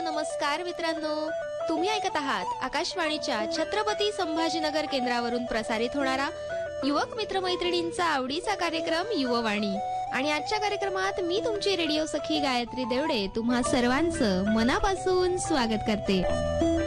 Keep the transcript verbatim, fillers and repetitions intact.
नमस्कार मित्रांनो, तुम्ही ऐकत आहात आकाशवाणीच्या छत्रपती संभाजीनगर केंद्रावरून प्रसारित होणारा युवक मित्रमैत्रिणींचा आवडीचा कार्यक्रम युववाणी. आणि आजच्या कार्यक्रमात मी तुमची रेडिओ सखी गायत्री देवडे तुम्हा सर्वांचं मनापासून स्वागत करते.